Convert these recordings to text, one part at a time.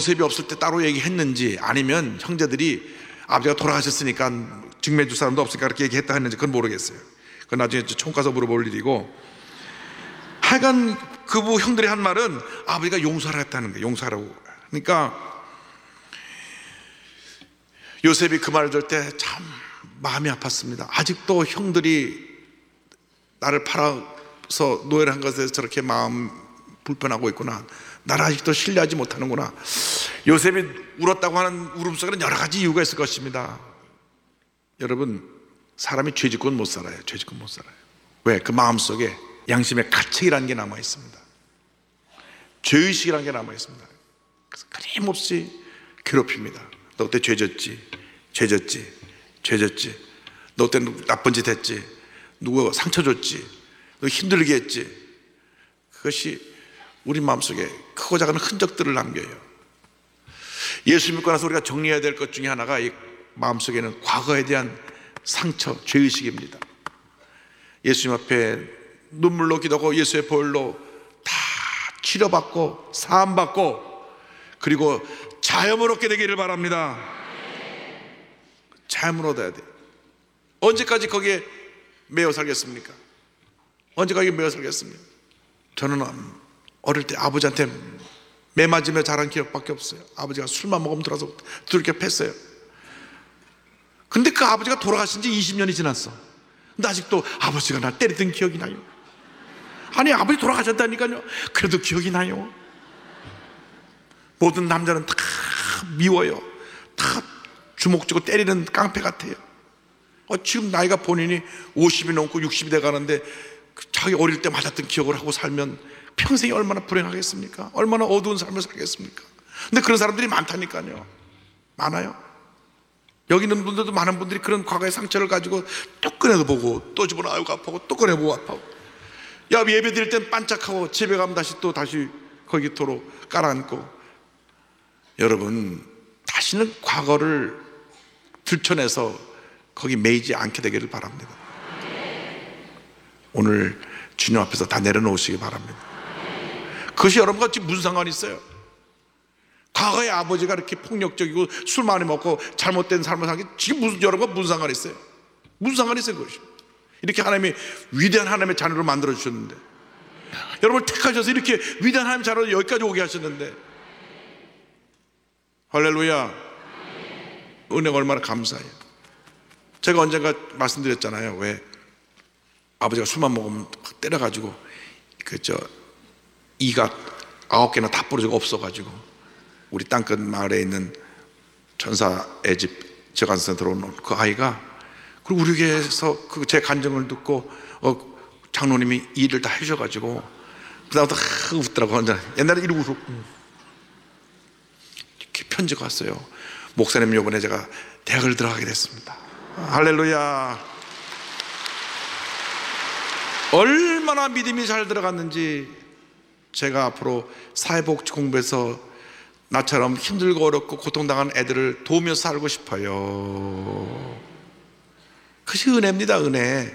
요셉이 없을 때 따로 얘기했는지, 아니면 형제들이 아버지가 돌아가셨으니까 직매줄 사람도 없으니까 그렇게 얘기했다 했는지 그건 모르겠어요. 그건 나중에 총 가서 물어볼 일이고, 하여간 그부 형들이 한 말은 아버지가 용서하라 했다는 거예요. 용서하라고. 그러니까 요셉이 그 말을 들을 때 참 마음이 아팠습니다. 아직도 형들이 나를 팔아서 노예를 한 것에 저렇게 마음 불편하고 있구나. 나를 아직도 신뢰하지 못하는구나. 요셉이 울었다고 하는 울음속에는 여러 가지 이유가 있을 것입니다. 여러분, 사람이 죄짓고는 못 살아요. 죄짓고는 못 살아요. 왜? 그 마음속에 양심의 가책이라는 게 남아 있습니다. 죄의식이라는 게 남아 있습니다. 그래서 끊임없이 괴롭힙니다. 너 그때 죄졌지, 죄졌지, 죄졌지. 너 그때 나쁜 짓 했지, 누구 상처 줬지, 너 힘들게 했지. 그것이 우리 마음속에 크고 작은 흔적들을 남겨요. 예수 믿고 나서 우리가 정리해야 될 것 중에 하나가 이 마음속에는 과거에 대한 상처, 죄의식입니다. 예수님 앞에 눈물로 기도하고 예수의 보혈로 다 치료받고 사함받고, 그리고 자염을 얻게 되기를 바랍니다. 자염을 얻어야 돼요. 언제까지 거기에 매여 살겠습니까? 언제까지 매여 살겠습니까? 저는 어릴 때 아버지한테 매 맞으며 자란 기억밖에 없어요. 아버지가 술만 먹으면 들어서 두들겨 팼어요. 근데 그 아버지가 돌아가신 지 20년이 지났어. 근데 아직도 아버지가 날 때리던 기억이 나요. 아니, 아버지 돌아가셨다니까요. 그래도 기억이 나요. 모든 남자는 다 미워요. 다 주먹 쥐고 때리는 깡패 같아요. 지금 나이가 본인이 50이 넘고 60이 돼 가는데 자기 어릴 때 맞았던 기억을 하고 살면 평생이 얼마나 불행하겠습니까? 얼마나 어두운 삶을 살겠습니까? 근데 그런 사람들이 많다니까요. 많아요. 여기 있는 분들도 많은 분들이 그런 과거의 상처를 가지고 또 꺼내도 보고 또 집어넣어 아이고 아파하고 또 꺼내보고 아파하고, 야 예배 드릴 땐 반짝하고 집에 가면 다시 거기 도로 깔아앉고. 여러분, 다시는 과거를 들춰내서 거기 매이지 않게 되기를 바랍니다. 오늘 주님 앞에서 다 내려놓으시기 바랍니다. 그것이 여러분과 지금 무슨 상관이 있어요? 과거의 아버지가 이렇게 폭력적이고 술 많이 먹고 잘못된 삶을 살기 지금 여러분과 무슨 상관이 있어요? 무슨 상관이 있어요 그것이? 이렇게 하나님이 위대한 하나님의 자녀로 만들어 주셨는데, 여러분을 택하셔서 이렇게 위대한 하나님의 자녀로 여기까지 오게 하셨는데, 할렐루야. 은혜가 얼마나 감사해요. 제가 언젠가 말씀드렸잖아요. 왜 아버지가 술만 먹으면 막 때려가지고 이가 9개나 다 부러지고 없어가지고 우리 땅끝 마을에 있는 전사의 집 저간선에 들어온 그 아이가, 그리고 우리 교회에서 제 간증을 듣고 장로님이 일을 다 해주셔가지고 그다음부터 웃더라고. 옛날에 이러고 웃었고, 이렇게 편지가 왔어요. 목사님, 이번에 제가 대학을 들어가게 됐습니다. 할렐루야. 얼마나 믿음이 잘 들어갔는지 제가 앞으로 사회복지 공부해서 나처럼 힘들고 어렵고 고통당하는 애들을 도우면서 살고 싶어요. 그것이 은혜입니다. 은혜.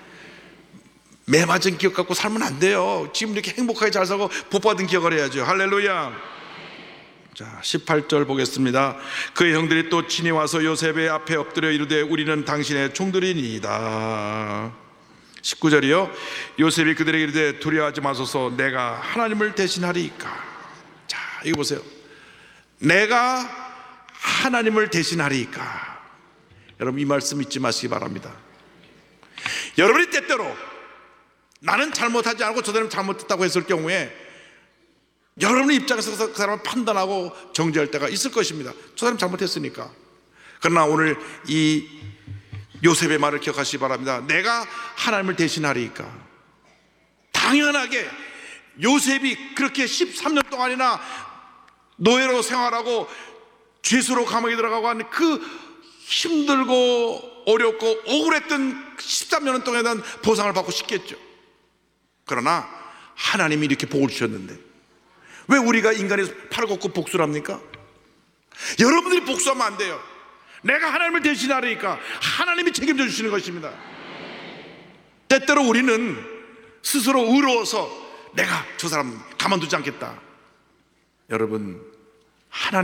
매 맞은 기억 갖고 살면 안 돼요. 지금 이렇게 행복하게 잘 살고 복받은 기억을 해야죠. 할렐루야. 자, 18절 보겠습니다. 그의 형들이 또 친히 와서 요셉의 앞에 엎드려 이르되 우리는 당신의 종들이니이다. 19절이요. 요셉이 그들에게 이르되 두려워하지 마소서, 내가 하나님을 대신하리이까. 자, 이거 보세요. 내가 하나님을 대신하리이까. 여러분, 이 말씀 잊지 마시기 바랍니다. 여러분이 때때로 나는 잘못하지 않고 저 사람이 잘못했다고 했을 경우에 여러분의 입장에서 그 사람을 판단하고 정죄할 때가 있을 것입니다. 저 사람 잘못했으니까. 그러나 오늘 이 요셉의 말을 기억하시기 바랍니다. 내가 하나님을 대신하리이까. 당연하게 요셉이 그렇게 13년 동안이나 노예로 생활하고 죄수로 감옥에 들어가고 하는 그 힘들고 어렵고 억울했던 13년 동안에 대한 보상을 받고 싶겠죠. 그러나 하나님이 이렇게 복을 주셨는데 왜 우리가 인간이 팔 걷고 복수를 합니까? 여러분들이 복수하면 안 돼요. 내가 하나님을 대신하리니까 하나님이 책임져 주시는 것입니다. 때때로 우리는 스스로 의로워서 내가 저 사람 가만두지 않겠다. 여러분, 하나님